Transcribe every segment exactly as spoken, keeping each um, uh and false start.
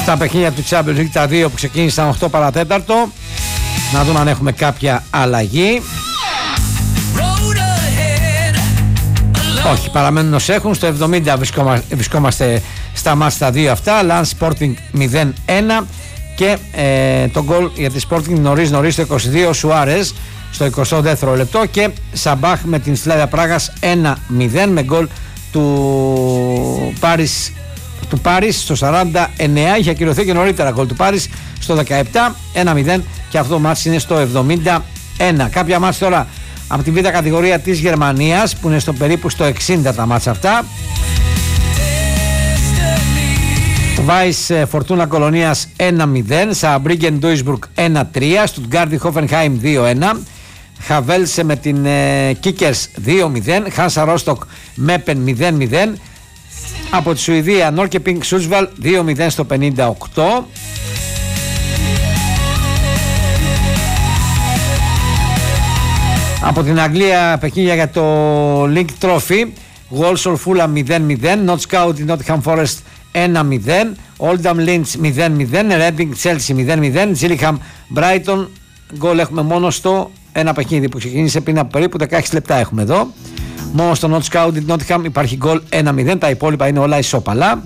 τα παιχνίδια του Champions League, τα δύο που ξεκίνησαν οκτώ παρατέταρτο. Να δούμε αν έχουμε κάποια αλλαγή. Όχι, παραμένουν ως έχουν. Στο εβδομήντα βρισκόμα, βρισκόμαστε στα μάτς τα δύο αυτά. Lens Sporting μηδέν ένα και ε, το γκολ για τη Sporting νωρίς νωρίς στο είκοσι δύο, Σουάρες στο εικοστό δεύτερο λεπτό, και Σαμπάχ με την Σλάβια Πράγας ένα μηδέν με γκολ του Πάρις, του Πάρις στο σαράντα εννέα. Είχε ακυρωθεί και νωρίτερα γκολ του Πάρις στο δεκαεπτά, ένα μηδέν, και αυτό το μάτς είναι στο εβδομήντα ένα. Κάποια μάτς τώρα από τη β' κατηγορία της Γερμανίας που είναι στο περίπου στο εξήντα τα μάτς αυτά. Βάις Φορτούνα Κολονίας ένα μηδέν, Σαμπρίγκεν Ντούισμπουργκ ένα τρία, Στουτγκάρδι Χόφενχάιμ δύο ένα, Χαβέλσε με την Κίκερς δύο μηδέν, Χάνσα Ρόστοκ Μέπεν μηδέν μηδέν. Από τη Σουηδία Νόρκεπινγκ Σούσβαλ δύο μηδέν στο πενήντα οκτώ. Από την Αγγλία παιχνίδια για το Link Trophy, Walsall Fulham μηδέν μηδέν, Notts County Nottingham Forest ένα μηδέν, Oldham Lynch μηδέν μηδέν, Reading Chelsea μηδέν μηδέν, Gillingham Brighton. Γκολ έχουμε μόνο στο ένα παιχνίδι που ξεκίνησε πριν από περίπου δεκαέξι λεπτά έχουμε εδώ. Μόνο στο Notts County Nottingham υπάρχει γκολ ένα μηδέν, τα υπόλοιπα είναι όλα ισόπαλα.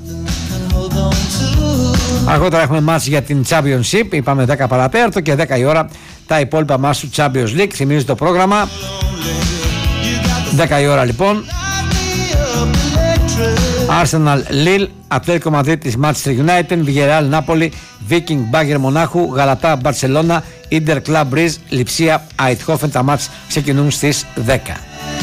Αργότερα έχουμε μάτς για την Championship, είπαμε δέκα παρατέταρτο και δέκα η ώρα τα υπόλοιπα μάτς του Champions League. Θυμίζω το πρόγραμμα, δέκα η ώρα λοιπόν. Arsenal Lille, Ατλέτικο Μαδρίτης Manchester United, Villarreal Napoli, Viking Bayern Μονάχου, Γαλατά Barcelona, Inter Club Brugge, Lipsia Eindhoven. Τα μάτς ξεκινούν στις δέκα.